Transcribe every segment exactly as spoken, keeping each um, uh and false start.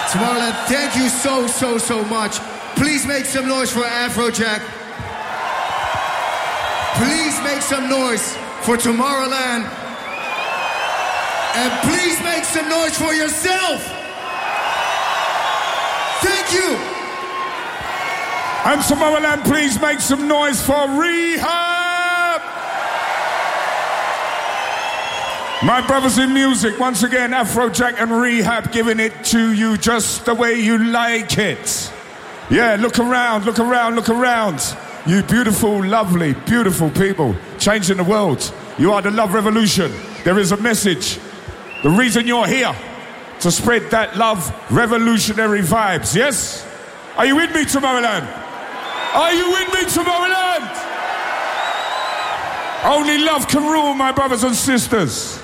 Tomorrowland, thank you so, so, so much. Please make some noise for Afrojack. Please make some noise for Tomorrowland. And please make some noise for yourself. Thank you. And Tomorrowland, please make some noise for Rehab. My brothers in music, once again, Afrojack and Rehab giving it to you just the way you like it. Yeah, look around, look around, look around. You beautiful, lovely, beautiful people changing the world. You are the love revolution. There is a message. The reason you're here, to spread that love revolutionary vibes, yes? Are you with me, Tomorrowland? Are you with me, Tomorrowland? Only love can rule, my brothers and sisters.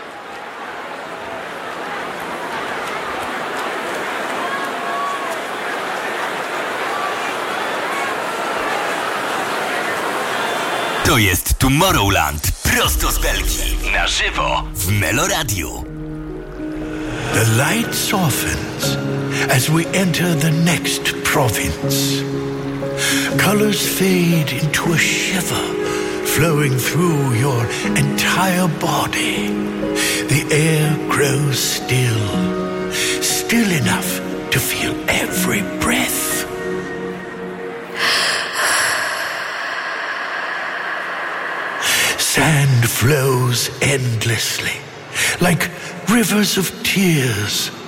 To jest Tomorrowland, prosto z Belgii, na żywo w Meloradiu. The light softens as we enter the next province. Colors fade into a shiver, flowing through your entire body. The air grows still, still enough to feel every breath. Sand flows endlessly, like rivers of tears.